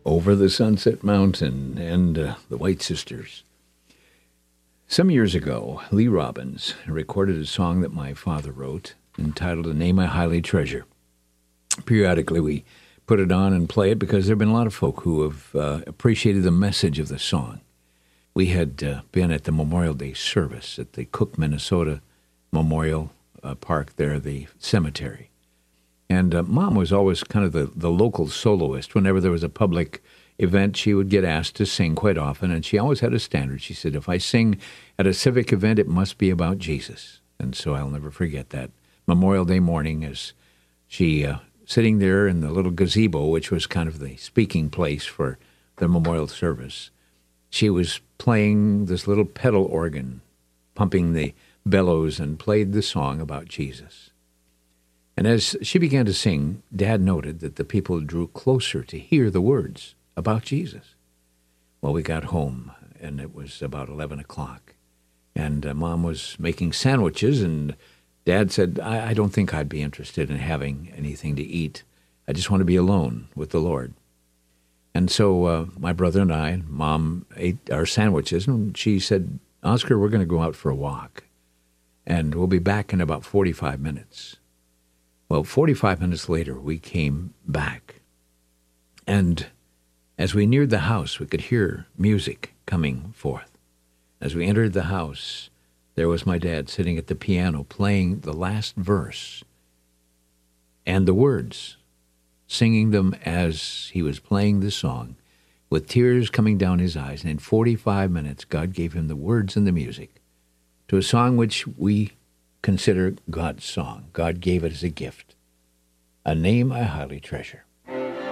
Over the Sunset Mountain and the White Sisters. Some years ago, Lee Robbins recorded a song that my father wrote entitled A Name I Highly Treasure. Periodically, we put it on and play it because there have been a lot of folk who have appreciated the message of the song. We had been at the Memorial Day service at the Cook, Minnesota Memorial Park there, the cemetery. And Mom was always kind of the local soloist. Whenever there was a public event, she would get asked to sing quite often, and she always had a standard. She said, if I sing at a civic event, it must be about Jesus. And so I'll never forget that Memorial Day morning as she sitting there in the little gazebo, which was kind of the speaking place for the memorial service. She was playing this little pedal organ, pumping the bellows, and played the song about Jesus. And as she began to sing, Dad noted that the people drew closer to hear the words about Jesus. Well, we got home, and it was about 11 o'clock, and Mom was making sandwiches, and Dad said, I don't think I'd be interested in having anything to eat. I just want to be alone with the Lord. And so my brother and I, Mom, ate our sandwiches, and she said, Oscar, we're going to go out for a walk, and we'll be back in about 45 minutes. Well, 45 minutes later, we came back, and as we neared the house, we could hear music coming forth. As we entered the house, there was my dad sitting at the piano playing the last verse and the words, singing them as he was playing the song, with tears coming down his eyes. And in 45 minutes, God gave him the words and the music to a song which we consider God's song. God gave it as a gift, A Name I Highly Treasure.